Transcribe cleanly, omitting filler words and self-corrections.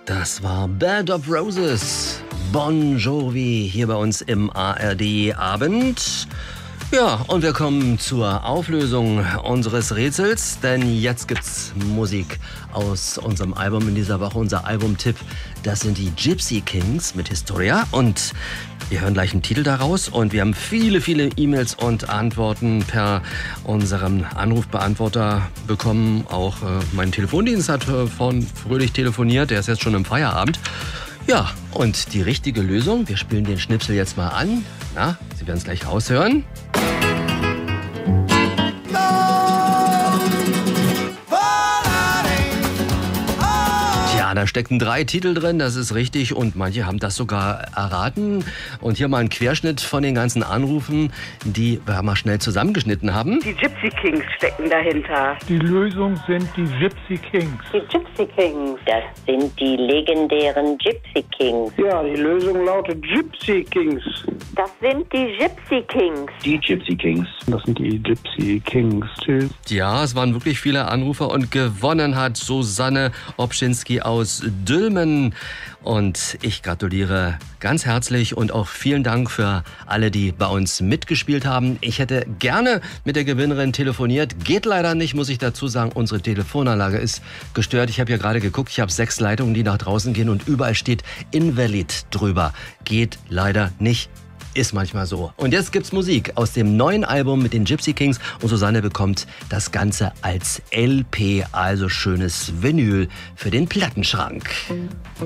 Das war Band of Roses, Bon Jovi, hier bei uns im ARD-Abend. Ja, und wir kommen zur Auflösung unseres Rätsels, denn jetzt gibt's Musik aus unserem Album in dieser Woche. Unser Albumtipp, das sind die Gypsy Kings mit Historia, und wir hören gleich einen Titel daraus, und wir haben viele E-Mails und Antworten per unserem Anrufbeantworter bekommen. Auch mein Telefondienst hat von Fröhlich telefoniert, der ist jetzt schon im Feierabend. Ja, und die richtige Lösung, wir spielen den Schnipsel jetzt mal an. Na, Sie werden es gleich raushören. Tja, da steckten 3 Titel drin, das ist richtig, und manche haben das sogar erraten. Und hier mal ein Querschnitt von den ganzen Anrufen, die wir mal schnell zusammengeschnitten haben. Die Gypsy Kings stecken dahinter. Die Lösung sind die Gypsy Kings. Die Gypsy Kings. Das sind die legendären Gypsy Kings. Ja, die Lösung lautet Gypsy Kings. Das sind die Gypsy Kings. Die Gypsy Kings. Das sind die Gypsy Kings. Tschüss. Ja, es waren wirklich viele Anrufer, und gewonnen hat Susanne Obschinski aus Dülmen. Und ich gratuliere ganz herzlich und auch vielen Dank für alle, die bei uns mitgespielt haben. Ich hätte gerne mit der Gewinnerin telefoniert. Geht leider nicht, muss ich dazu sagen. Unsere Telefonanlage ist gestört. Ich habe ja gerade geguckt, ich habe 6 Leitungen, die nach draußen gehen, und überall steht Invalid drüber. Geht leider nicht. Ist manchmal so. Und jetzt gibt's Musik aus dem neuen Album mit den Gypsy Kings, und Susanne bekommt das Ganze als LP, also schönes Vinyl für den Plattenschrank.